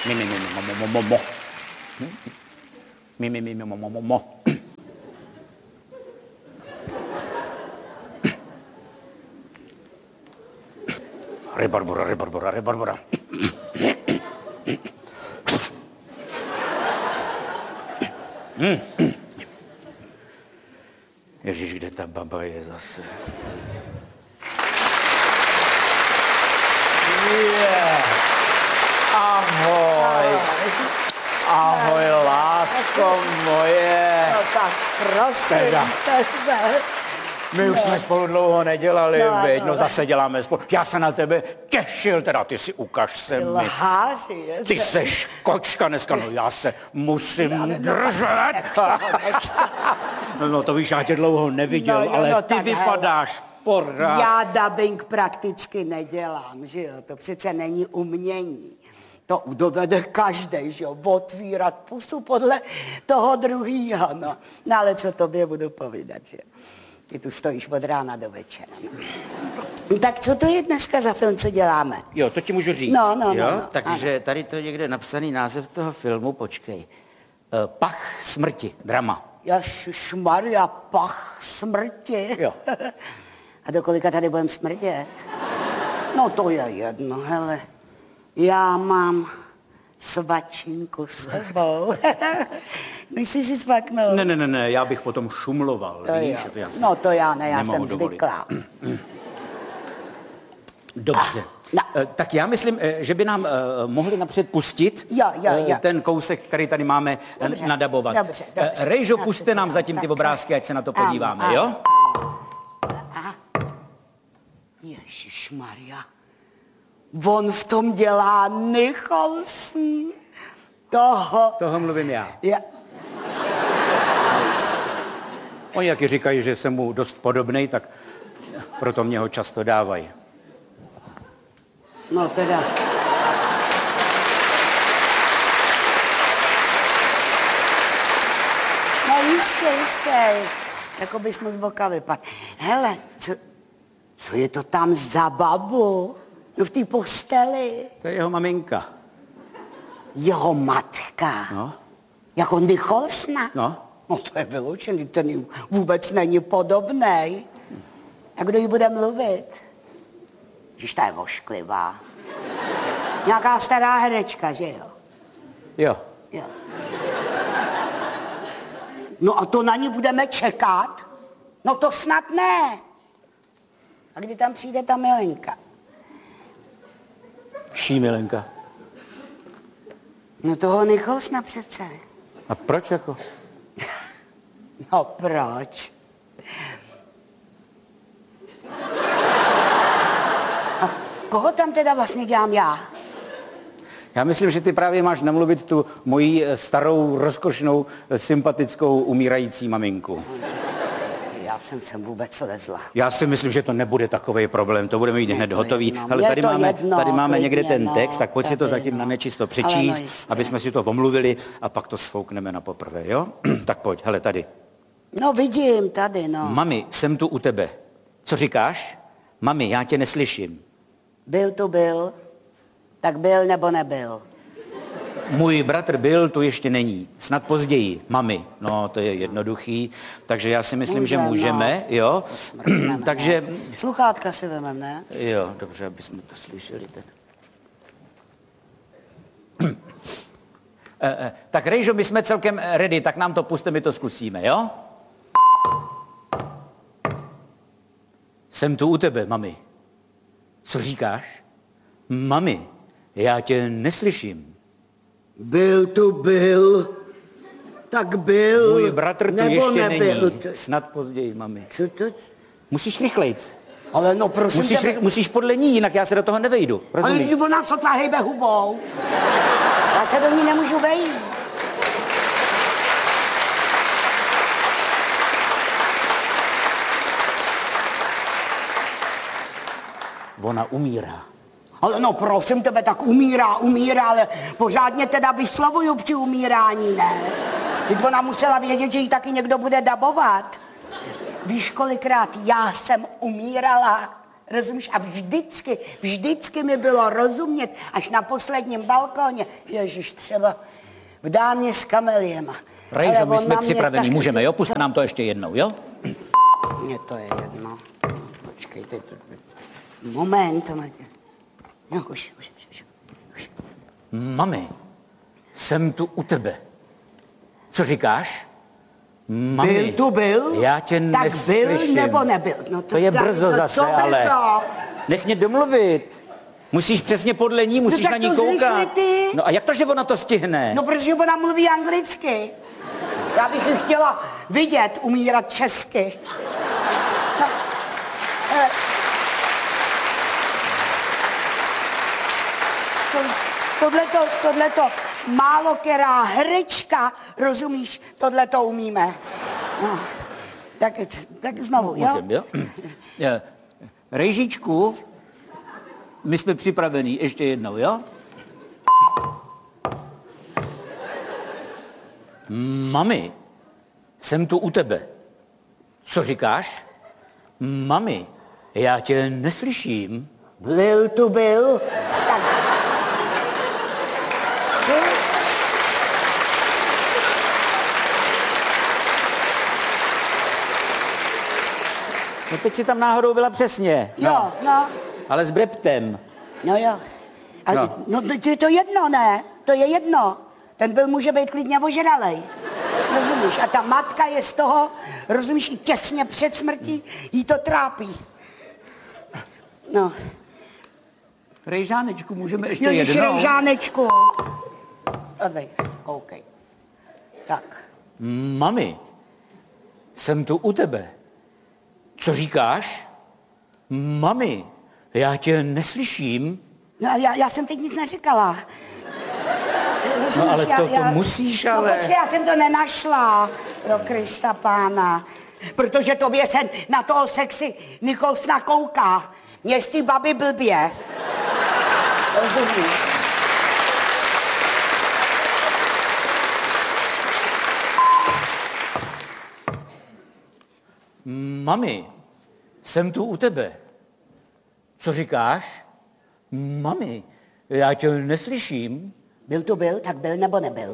Rebarbora. Ježíš, kde ta baba je zase? Ahoj. Ahoj, lásko moje. No tak prosím tebe. My už jsme spolu dlouho nedělali, veď, no zase děláme spolu. Já se na tebe těšil, teda ty si ukaž se mi. Lháři, Ty seš kočka dneska, no já se musím držet. No to víš, já tě dlouho neviděl, ale ty vypadáš pořád. Já dabing prakticky nedělám, že jo, to přece není umění. To dovede každej, že jo, otvírat pusu podle toho druhýho, no. No ale co tobě budu povídat, že ty tu stojíš od rána do večera. No. Tak co to je dneska za film, co děláme? Jo, to ti můžu říct. No. Takže tady to je někde napsaný název toho filmu, počkej. Pach smrti, drama. Ježišmarja, pach smrti. Jo. A do kolika tady budem smrdět? No to je jedno, hele. Já mám svačinku s sebou. Nechci si svaknout? Ne, já bych potom šumloval, to víš? No to já ne, já jsem zvyklá. Dobře. No. Tak já myslím, že by nám mohli napřed pustit Jo. ten kousek, který tady máme nadabovat. Dobře. Rejžo, puste nám zatím ty obrázky, ať se na to podíváme, jo? Ježišmarja. On v tom dělá Nicholson. Toho mluvím já. Ja. Oni taky říkají, že jsem mu dost podobnej, tak proto mě ho často dávají. No teda. No jistě. Jako bys mu z boka vypadl. Hele, co je to tam za babu? No v té posteli. To je jeho maminka. Jeho matka? No. Jako Nicholsona? No. No to je vyloučený, ten jí vůbec není podobnej. A kdo jí bude mluvit? Když ta je vošklivá. Nějaká stará herečka, že jo? Jo. No a to na ní budeme čekat? No to snad ne. A kdy tam přijde ta milenka? Čí milenka? No toho Nicholsona přece. A proč jako? No proč? A koho tam teda vlastně dělám já? Já myslím, že ty právě máš namluvit tu moji starou, rozkošnou, sympatickou, umírající maminku. Já jsem sem vůbec lezla. Já si myslím, že to nebude takový problém, to budeme mít hned hotový. Ale tady máme někde ten text, tak pojď si to zatím na nečisto přečíst, aby jsme si to omluvili a pak to sfoukneme na poprvé, jo? Tak pojď, hele, tady. No vidím, tady, no. Mami, jsem tu u tebe. Co říkáš? Mami, já tě neslyším. Byl. Tak byl nebo nebyl? Můj bratr byl, tu ještě není. Snad později. Mami. No, to je jednoduchý. Takže já si myslím, že můžeme, jo? Takže... Sluchátka si vemem, ne? Jo, dobře, aby jsme to slyšeli. Tak Rejžo, my jsme celkem ready, tak nám to puste, my to zkusíme, jo? Jsem tu u tebe, mami. Co říkáš? Mami, já tě neslyším. Byl. Tak byl. Můj bratr tu ještě nebyl. není. Snad později, mami. Co to? Musíš rychlejc. Ale no prosím Musíš podle ní, jinak já se do toho nevejdu. Rozumíš? Ale ona sotva hejbe hubou. Já se do ní nemůžu vejít. Ona umírá. Ale no prosím tebe, tak umírá, ale pořádně teda vyslovuju při umírání, ne? Teď ona musela vědět, že jí taky někdo bude dabovat. Víš, kolikrát já jsem umírala? Rozumíš? A vždycky mi bylo rozumět, až na posledním balkóně, ježiš, třeba v dámě s kameliema. Rejžo, my jsme připraveni, můžeme, jo? Pusť nám to ještě jednou, jo? Mně to je jedno. Počkejte. Moment. No, už. Mami, jsem tu u tebe. Co říkáš? Mami, byl? Já tě tak neslyším. Byl nebo nebyl? No to je brzo zase, ale... Nech mě domluvit. Musíš přesně podle ní, musíš na ní koukat. Ty. No a jak to, že ona to stihne? No, protože ona mluví anglicky. Já bych ji chtěla vidět umírat česky. No, tohleto málo která herečka, rozumíš, tohleto umíme. No, tak znovu, jo? Můžem, jo? Rejžičku, my jsme připraveni, ještě jednou, jo? Mami, jsem tu u tebe. Co říkáš? Mami, já tě neslyším. Byl. Tak. Co? No teď si tam náhodou byla přesně. Jo, no. Ale s breptem. No jo. No to je to jedno, ne? To je jedno. Ten byl může být klidně ožralej. Rozumíš? A ta matka je z toho, rozumíš, i těsně před smrtí jí to trápí. No. Rejžánečku, můžeme ještě Ježiš, jednou? Rejžánečku. Odej, koukej. Tak. Mami, jsem tu u tebe. Co říkáš? Mami, já tě neslyším. No, já jsem teď nic neříkala. Rozumíš, no ale to musíš, ale... No počkej, já jsem to nenašla, pro Krista pána. Protože tobě se na toho sexy Nicholsona kouká. Mě z ty baby blbě. Rozumíš? Mami, jsem tu u tebe. Co říkáš? Mami, já tě neslyším. Byl, tak byl nebo nebyl?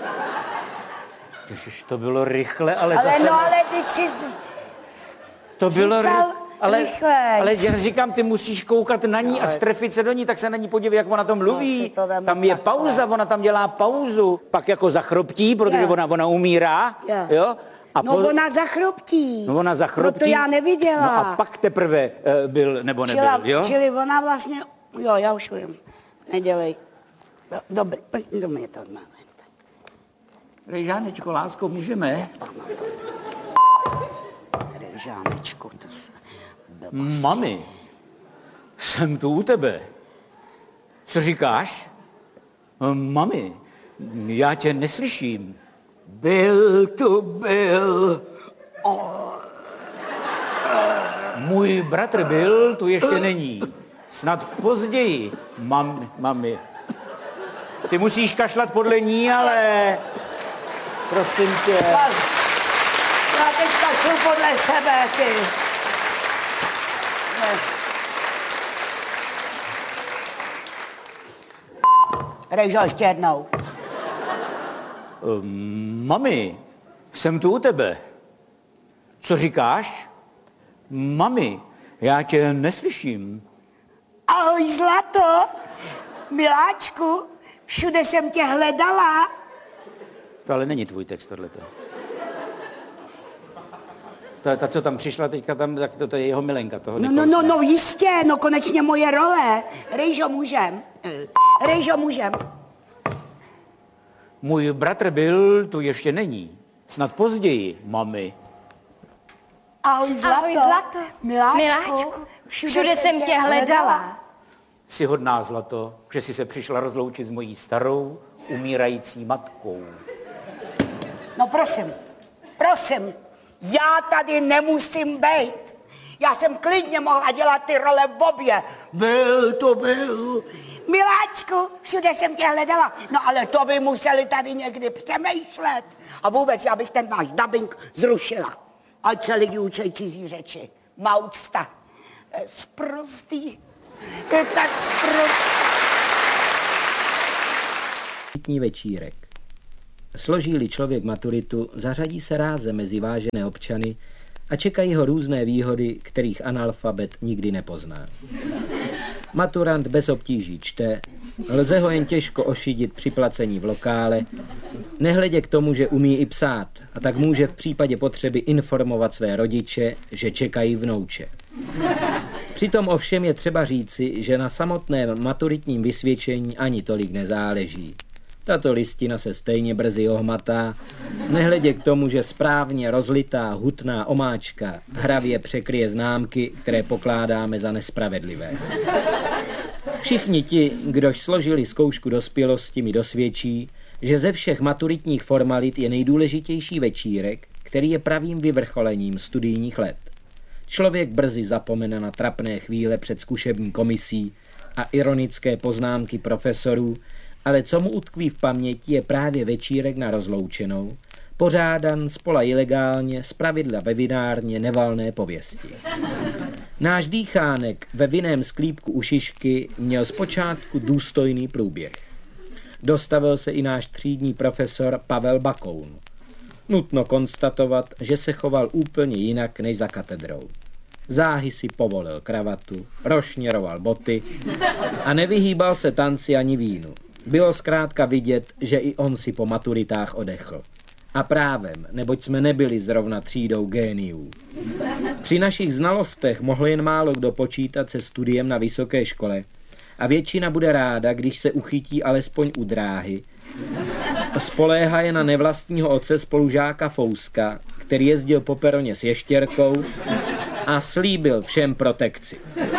Ježiš, to bylo rychle, ale Ale zase... no, ale teď si... To bylo ale já říkám, ty musíš koukat na ní a strefit se do ní, tak se na ní podívej, jak ona to mluví. Tam je pauza, ona tam dělá pauzu. Pak jako zachroptí, protože ona umírá, jo? A ona zachroptí. No ona zachroptí. No to já neviděla. No a pak teprve byl nebo nebyl, jo? Čili ona vlastně, jo, já už vím. Nedělej. Dobrý, do mě to máme. Rejžánečko, lásko, můžeme? Rejžánečko, to se... Mami, jsem tu u tebe. Co říkáš? Mami, já tě neslyším. Byl. Můj bratr byl, tu ještě není. Snad později, mami. Ty musíš kašlat podle ní, ale... Prosím tě. Já teď kašlu podle sebe, ty. Rejžo, ještě jednou. Mami, jsem tu u tebe. Co říkáš? Mami, já tě neslyším. Ahoj, zlato. Miláčku, všude jsem tě hledala. To ale není tvůj text, tohleto. Ta, co tam přišla teďka, tak to je jeho milenka toho. No, jistě, no konečně moje role. Rejžo, můžem. Můj bratr byl, tu ještě není. Snad později, mami. Ahoj, zlato. Miláčku, všude jsem tě hledala. Jsi hodná, zlato, že jsi se přišla rozloučit s mojí starou, umírající matkou. No prosím, já tady nemusím být. Já jsem klidně mohla dělat ty role v obě. Byl. Miláčku, všude jsem tě hledala. No ale to by museli tady někdy přemýšlet. A vůbec já bych ten váš dabing zrušila. Ať se lidi učej cizí řeči. Maucta. Sprostý. To je tak sprostý. Večírek. Složí-li člověk maturitu, zařadí se ráze mezi vážené občany a čekají ho různé výhody, kterých analfabet nikdy nepozná. Maturant bez obtíží čte, lze ho jen těžko ošidit při placení v lokále, nehledě k tomu, že umí i psát a tak může v případě potřeby informovat své rodiče, že čekají vnouče. Přitom ovšem je třeba říci, že na samotném maturitním vysvědčení ani tolik nezáleží. Tato listina se stejně brzy ohmatá, nehledě k tomu, že správně rozlitá hutná omáčka hravě překryje známky, které pokládáme za nespravedlivé. Všichni ti, kdož složili zkoušku dospělosti, mi dosvědčí, že ze všech maturitních formalit je nejdůležitější večírek, který je pravým vyvrcholením studijních let. Člověk brzy zapomene na trapné chvíle před zkušební komisí a ironické poznámky profesorů, ale co mu utkví v paměti je právě večírek na rozloučenou, pořádan zpola ilegálně, zpravidla ve vinárně nevalné pověsti. Náš dýchánek ve vinném sklípku u Šišky měl zpočátku důstojný průběh. Dostavil se i náš třídní profesor Pavel Bakoun. Nutno konstatovat, že se choval úplně jinak než za katedrou. Záhy si povolil kravatu, rošněroval boty a nevyhýbal se tanci ani vínu. Bylo zkrátka vidět, že i on si po maturitách odechl. A právem, neboť jsme nebyli zrovna třídou géniů. Při našich znalostech mohl jen málo kdo počítat se studiem na vysoké škole a většina bude ráda, když se uchytí alespoň u dráhy. Spoléhá je na nevlastního otce spolužáka Fouska, který jezdil po peroně s ještěrkou a slíbil všem protekci.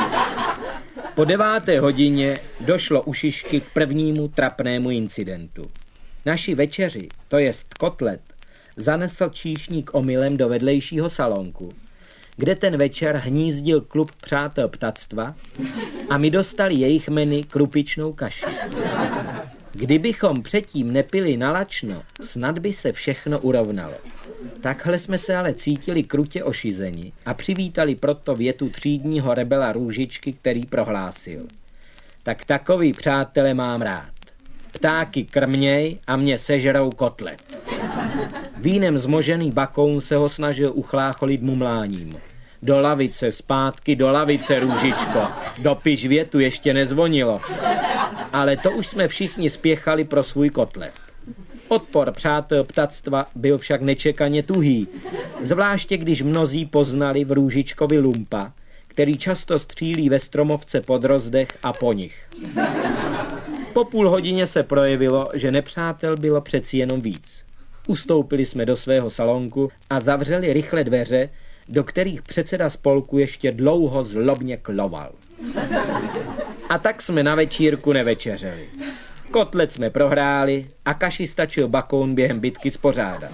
Po 9. hodině došlo u Šišky k prvnímu trapnému incidentu. Naši večeři, to jest kotlet, zanesl číšník omylem do vedlejšího salonku, kde ten večer hnízdil klub přátel ptactva a my dostali jejich menu krupičnou kaši. Kdybychom předtím nepili nalačno, snad by se všechno urovnalo. Takhle jsme se ale cítili krutě ošizeni a přivítali proto větu třídního rebela Růžičky, který prohlásil: tak takový přátele mám rád. Ptáky krměj a mě sežerou kotlet. Vínem zmožený Bakoun se ho snažil uchlácholit mumláním. Do lavice, zpátky do lavice, Růžičko. Dopiš větu, ještě nezvonilo. Ale to už jsme všichni spěchali pro svůj kotlet. Odpor přátel ptactva byl však nečekaně tuhý, zvláště když mnozí poznali v Růžičkovi lumpa, který často střílí ve stromovce pod rozdech a po nich. Po půl hodině se projevilo, že nepřátel bylo přeci jenom víc. Ustoupili jsme do svého salonku a zavřeli rychle dveře, do kterých předseda spolku ještě dlouho zlobně kloval. A tak jsme na večírku nevečeřeli. Kotlet jsme prohráli a kaši stačil Bakoun během bitky spořádat.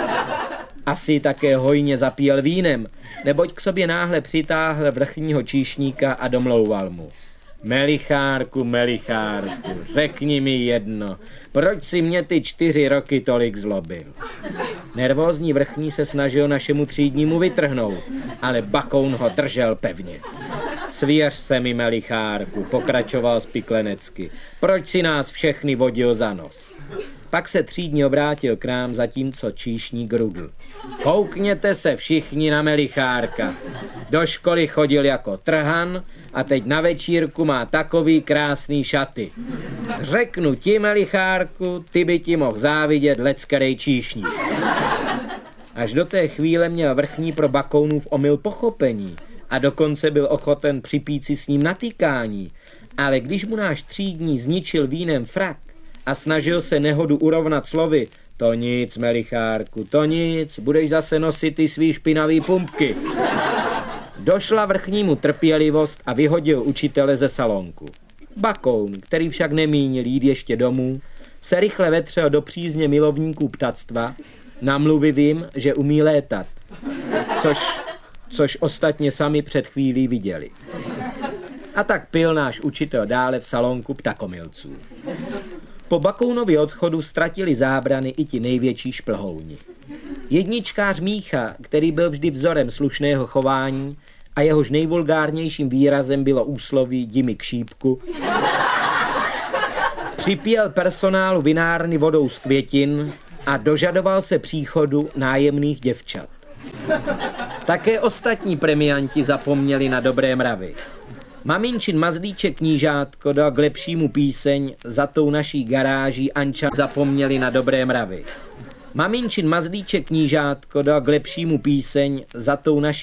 Asi také hojně zapíjel vínem, neboť k sobě náhle přitáhl vrchního číšníka a domlouval mu: Melichárku, řekni mi jedno, proč si mě ty 4 roky tolik zlobil? Nervózní vrchní se snažil našemu třídnímu vytrhnout, ale Bakoun ho držel pevně. Svěř se mi, Melichárku, pokračoval spiklenecky, proč si nás všechny vodil za nos? Pak se třídní obrátil k nám, zatímco číšník rudl: koukněte se všichni na Melichárka. Do školy chodil jako trhan a teď na večírku má takový krásný šaty. Řeknu ti, Melichárku, ty by ti mohl závidět leckerej číšník. Až do té chvíle měl vrchní pro Bakounův omyl pochopení a dokonce byl ochoten připít si s ním na týkání, ale když mu náš třídní zničil vínem frak a snažil se nehodu urovnat slovy: to nic, Melichárku, to nic, budeš zase nosit ty svý špinavý pumpky. Došla vrchnímu trpělivost a vyhodil učitele ze salonku. Bakoun, který však nemínil jít ještě domů, se rychle vetřel do přízně milovníků ptactva, namluvil jim, že umí létat, což ostatně sami před chvílí viděli. A tak pil náš učitel dále v salonku ptakomilců. Po Bakounově odchodu ztratili zábrany i ti největší šplhouni. Jedničkář Mícha, který byl vždy vzorem slušného chování, a jehož nejvulgárnějším výrazem bylo úsloví "jdi mi k šípku", připěl personálu vinárny vodou z květin a dožadoval se příchodu nájemných děvčat. Také ostatní premianti zapomněli na dobré mravy. Maminčin mazlíček knížátko dal k lepšímu píseň "Za tou naší garáží Anča zapomněli na dobré mravy". Maminčin mazlíček knížátko dal k lepšímu píseň "Za tou naší